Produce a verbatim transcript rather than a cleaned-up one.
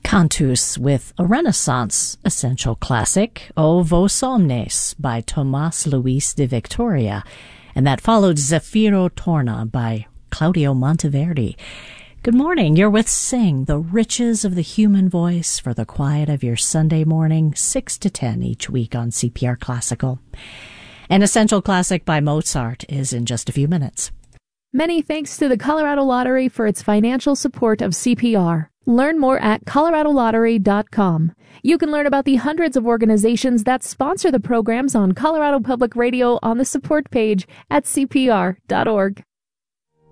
Cantus with a Renaissance essential classic, O Vos Omnes by Tomás Luis de Victoria, and that followed Zafiro Torna by Claudio Monteverdi. Good morning. You're with Sing, the riches of the human voice for the quiet of your Sunday morning, six to ten each week on C P R Classical. An essential classic by Mozart is in just a few minutes. Many thanks to the Colorado Lottery for its financial support of C P R. Learn more at colorado lottery dot com. You can learn about the hundreds of organizations that sponsor the programs on Colorado Public Radio on the support page at c p r dot org.